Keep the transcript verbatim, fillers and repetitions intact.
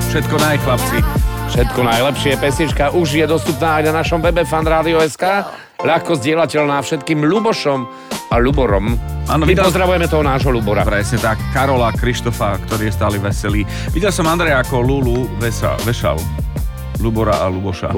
Všetko naj, chlapci. Všetko najlepšie. Pesnička už je dostupná aj na našom webe fanradio bodka es ká. Ľahko zdieľateľná všetkým Ľubošom a Ľuborom. Áno, My videl... pozdravujeme toho nášho Ľubora. Presne tak, Karola, Krištofa, ktorý je stále veselý. Videl som Andreja, ako Lulu vesa, vešal Ľubora a Ľuboša.